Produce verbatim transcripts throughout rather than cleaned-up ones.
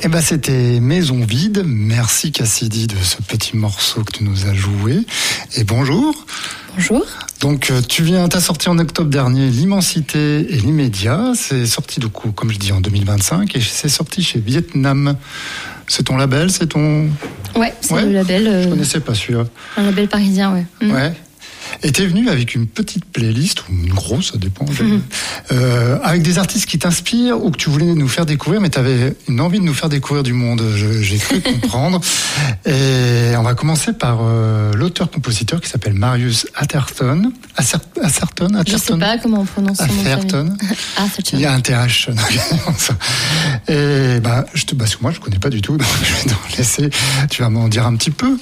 Eh ben, c'était Maison Vide. Merci Cassidy de ce petit morceau que tu nous as joué. Et bonjour. Bonjour. Donc, tu viens, t'as sorti en octobre dernier L'Immensité et l'Immédiat. C'est sorti du coup, comme je dis, en deux mille vingt-cinq et c'est sorti chez Vietnam. C'est ton label, c'est ton... Ouais, c'est ouais le label. Euh... Je connaissais pas celui-là. Un label parisien, ouais. Mmh. Ouais. Et t'es venu avec une petite playlist, ou une grosse, ça dépend, mmh. euh, avec des artistes qui t'inspirent ou que tu voulais nous faire découvrir, mais t'avais une envie de nous faire découvrir du monde, je, j'ai cru comprendre. Et on va commencer par euh, l'auteur-compositeur qui s'appelle Marius Atherton. Acer- Atherton, Atherton Je sais pas comment on prononce son nom. Atherton. Atherton. Il y a un T H. Et bah, je te, parce que moi, je connais pas du tout, donc je vais t'en laisser. Tu vas m'en dire un petit peu.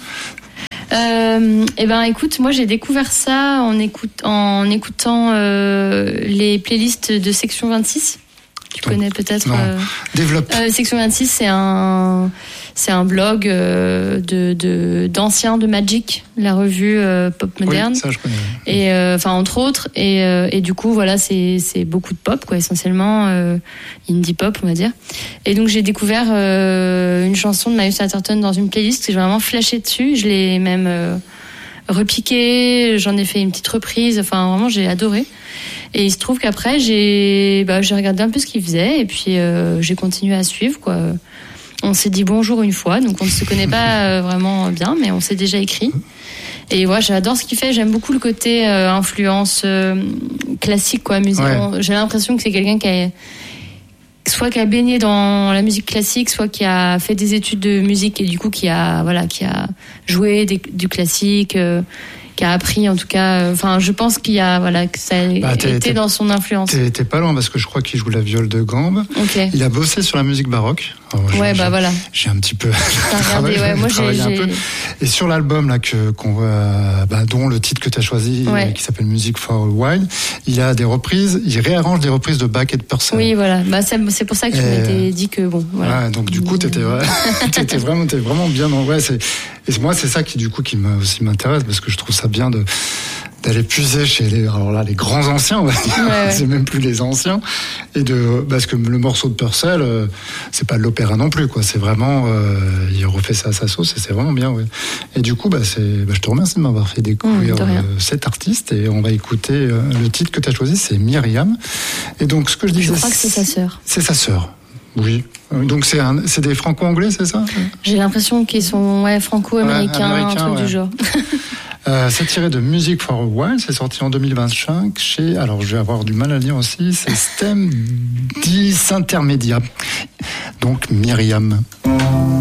Euh, eh ben, écoute, moi j'ai découvert ça en, écoute, en écoutant euh, les playlists de Section vingt-six. Tu Donc, connais peut-être. Non. Euh, Développe. Euh, Section vingt-six, c'est un, c'est un blog euh, de, de d'anciens de Magic, la revue euh, pop moderne. Oui, ça je connais. Et enfin euh, entre autres, et, euh, et du coup voilà, c'est c'est beaucoup de pop quoi, essentiellement euh, indie pop on va dire. Et donc j'ai découvert euh, une chanson de Marius Atherton dans une playlist, j'ai vraiment flashé dessus, je l'ai même euh, repiqué, j'en ai fait une petite reprise, enfin vraiment j'ai adoré. Et il se trouve qu'après j'ai bah, j'ai regardé un peu ce qu'il faisait et puis euh, j'ai continué à suivre quoi. On s'est dit bonjour une fois, donc on ne se connaît pas euh, vraiment bien, mais on s'est déjà écrit. Et voilà, j'adore ce qu'il fait. J'aime beaucoup le côté euh, influence euh, classique, quoi, musique. Ouais. J'ai l'impression que c'est quelqu'un qui a soit qui a baigné dans la musique classique, soit qui a fait des études de musique et du coup qui a voilà, qui a joué des, du classique. Euh, qui a appris en tout cas, enfin euh, je pense qu'il y a voilà que ça a bah, été t'es, dans son influence. T'es, t'es pas loin parce que je crois qu'il joue la viole de gambe. Okay. Il a bossé sur la musique baroque. Alors, ouais j'ai, bah j'ai, voilà. J'ai un petit peu regardé, ouais, moi j'ai, un j'ai... peu. Et sur l'album là que qu'on voit, bah, dont le titre que tu as choisi, ouais. qui s'appelle Music for a While, il y a des reprises, il réarrange des reprises de Bach et de Purcell. Oui voilà, bah c'est, c'est pour ça que je et... m'étais dit que bon. Voilà. Ouais, donc du coup t'étais, t'étais vraiment, t'étais vraiment bien dans ouais. C'est, et moi c'est ça qui du coup qui m'a, aussi m'intéresse parce que je trouve ça bien de d'aller puiser chez les alors là les grands anciens on va dire ouais, ouais. C'est même plus les anciens et de parce que le morceau de Purcell euh, c'est pas de l'opéra non plus quoi, c'est vraiment euh, il refait ça à sa sauce et c'est vraiment bien ouais. Et du coup bah c'est bah, je te remercie de m'avoir fait découvrir mmh, euh, cet artiste et on va écouter euh, le titre que tu as choisi, c'est Myriam. Et donc ce que je disais, je crois que c'est sa sœur. C'est sa sœur. Oui. Donc c'est un, c'est des franco-anglais, c'est ça? J'ai l'impression qu'ils sont ouais franco-américains, ouais, un truc ouais. du genre. Euh, c'est tiré de Music for a While, c'est sorti en deux mille vingt-cinq chez, alors je vais avoir du mal à lire aussi, c'est Stem Dis Intermedia. Donc Myriam.